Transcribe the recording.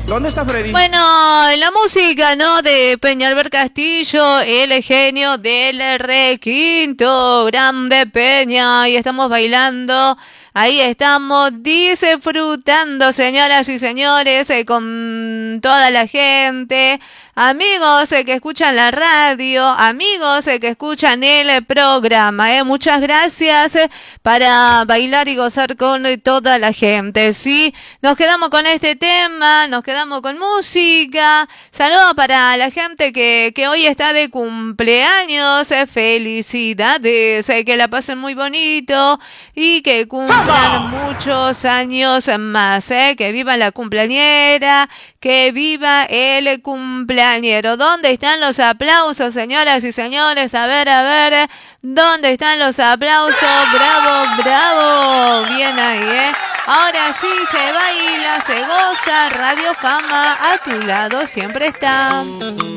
¿Dónde está Freddy? Bueno, la música, ¿no? De Peñalver Castillo, el genio del requinto, grande Peña, y estamos bailando. Ahí estamos disfrutando, señoras y señores, con toda la gente, amigos que escuchan la radio, amigos que escuchan el programa. Muchas gracias para bailar y gozar con toda la gente. Sí, nos quedamos con este tema, nos quedamos con música. Saludos para la gente que hoy está de cumpleaños. Felicidades, que la pasen muy bonito y que cumplan muchos años más, que viva la cumpleañera, que viva el cumpleañero. ¿Dónde están los aplausos, señoras y señores? A ver, ¿dónde están los aplausos? Bravo, bravo, bien ahí, Ahora sí se baila, se goza, Radio Fama a tu lado siempre está.